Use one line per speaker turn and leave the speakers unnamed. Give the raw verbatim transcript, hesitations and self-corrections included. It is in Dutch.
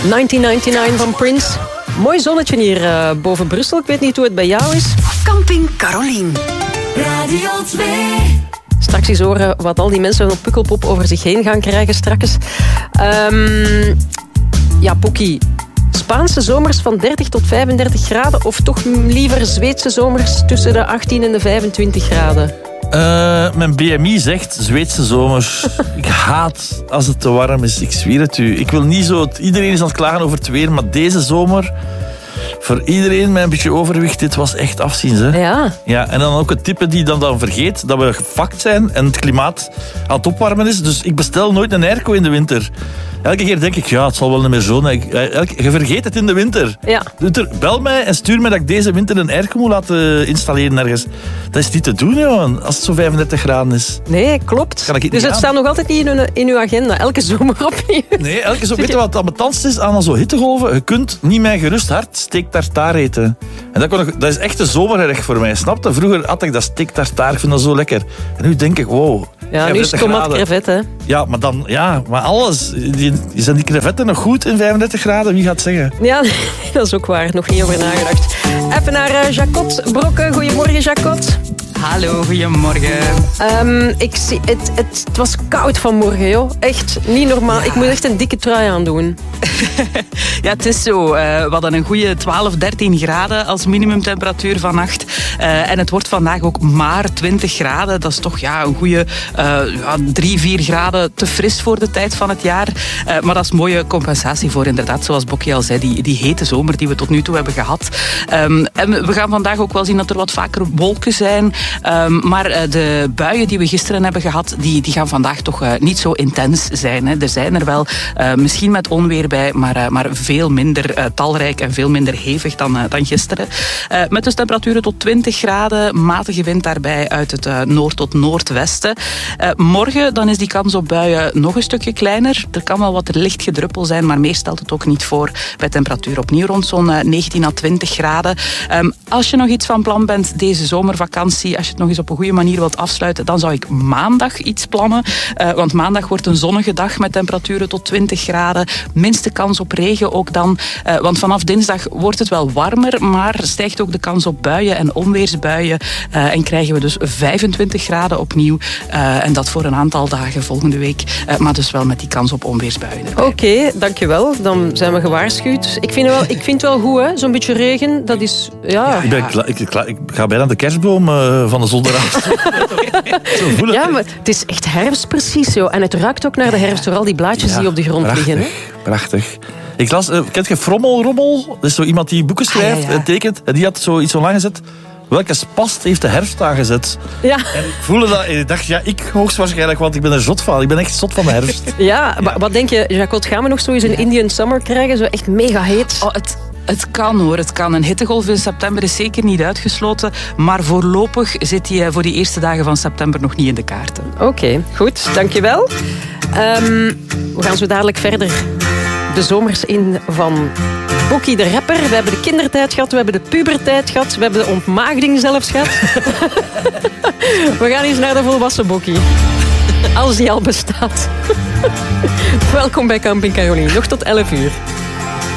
negentien negenennegentig van Prince. Mooi zonnetje hier uh, boven Brussel. Ik weet niet hoe het bij jou is.
Camping Carolien. Radio twee.
Straks eens horen wat al die mensen op Pukkelpop over zich heen gaan krijgen straks. Um, ja, Poekie. Spaanse zomers van dertig tot vijfendertig graden of toch liever Zweedse zomers tussen de achttien en de vijfentwintig graden?
Uh, mijn B M I zegt Zweedse zomers. Ik haat als het te warm is. Ik zweer het u. Ik wil niet zo... Iedereen is aan het klagen over het weer, maar deze zomer... Voor iedereen met een beetje overwicht, dit was echt afzien. Hè?
Ja.
Ja. En dan ook het type die dan, dan vergeet dat we gefakt zijn en het klimaat aan het opwarmen is. Dus ik bestel nooit een airco in de winter. Elke keer denk ik, ja, het zal wel niet meer zo. Elke, je vergeet het in de winter.
Ja.
Bel mij en stuur mij dat ik deze winter een airco moet laten installeren ergens. Dat is niet te doen, joh, als het zo vijfendertig graden is.
Nee, klopt.
Dus het
aan. Staat nog altijd niet in, in uw agenda. Elke zomer opnieuw.
Nee, elke zomer. Weet je wat ambetant is aan zo'n hittegolven? Je kunt niet met gerust hart steak tartaar eten. En dat, kon ik, dat is echt een zomergerecht voor mij. Snap je? Vroeger had ik dat steak tartaar. Ik vind dat zo lekker. En nu denk ik, wow.
Ja, nu is het tomat crevet, hè.
Ja, maar dan, ja, maar alles. Die, zijn die crevetten nog goed in vijfendertig graden? Wie gaat het zeggen?
Ja, dat is ook waar. Nog niet over nagedacht. Even naar uh, Jacot Brokke. Goedemorgen, Jacot.
Hallo, goedemorgen.
Um, ik zie, het, het, het was koud vanmorgen, joh. Echt niet normaal. Ja. Ik moet echt een dikke trui aandoen.
Ja, het is zo. Uh, we hadden een goede twaalf, dertien graden als minimumtemperatuur vannacht. Uh, en het wordt vandaag ook maar twintig graden. Dat is toch ja, een goede uh, ja, drie, vier graden te fris voor de tijd van het jaar. Uh, maar dat is mooie compensatie voor, inderdaad, zoals Bokkie al zei, die, die hete zomer die we tot nu toe hebben gehad. Um, en we gaan vandaag ook wel zien dat er wat vaker wolken zijn. Um, maar uh, de buien die we gisteren hebben gehad, die, die gaan vandaag toch uh, niet zo intens zijn. Hè. Er zijn er wel, uh, misschien met onweer bij, maar, uh, maar veel minder uh, talrijk en veel minder hevig dan, uh, dan gisteren. Uh, met dus temperaturen tot twintig graden, matige wind daarbij uit het uh, noord tot noordwesten. Uh, morgen dan is die kans op buien nog een stukje kleiner. Er kan wel wat licht gedruppel zijn, maar meer stelt het ook niet voor. Bij temperatuur opnieuw rond zo'n uh, negentien à twintig graden. Um, als je nog iets van plan bent deze zomervakantie, als je het nog eens op een goede manier wilt afsluiten, dan zou ik maandag iets plannen. Uh, want maandag wordt een zonnige dag met temperaturen tot twintig graden. Minste kans op regen ook dan. Uh, want vanaf dinsdag wordt het wel warmer, maar stijgt ook de kans op buien en onweersbuien. Uh, en krijgen we dus vijfentwintig graden opnieuw. Uh, en dat voor een aantal dagen volgende week. Uh, maar dus wel met die kans op onweersbuien erbij.
Oké, okay, dankjewel. Dan zijn we gewaarschuwd. Ik vind, wel, ik vind het wel goed, hè. Zo'n beetje regen, dat is... Ja.
Ik, ben kla- ik, kla- ik ga bijna de kerstboom uh, van de zondag.
Ja, maar het is echt herfst precies, joh. En het ruikt ook naar de herfst, door al die blaadjes ja, die op de grond
prachtig,
liggen. Hè?
Prachtig. Ik las, uh, kent je Frommelrommel? Dat is zo iemand die boeken schrijft ah, ja, ja. en tekent. En die had zo iets online gezet. Welke spast heeft de herfst aangezet?
Ja.
En ik voelde dat en ik dacht, ja, ik hoogstwaarschijnlijk, want ik ben er zot van. Ik ben echt zot van de herfst.
Ja, ja. Maar wat denk je, Jacot, gaan we nog zo eens een ja. Indian Summer krijgen? Zo echt mega heet?
Oh, het... Het kan hoor, het kan. Een hittegolf in september is zeker niet uitgesloten. Maar voorlopig zit die voor die eerste dagen van september nog niet in de kaarten.
Oké, okay, goed. Dankjewel. Um, we gaan zo dadelijk verder de zomers in van Bokkie de rapper. We hebben de kindertijd gehad, we hebben de pubertijd gehad, we hebben de ontmaagding zelfs gehad. We gaan eens naar de volwassen Bokkie. Als die al bestaat. Welkom bij Camping Carolien. Nog tot elf uur.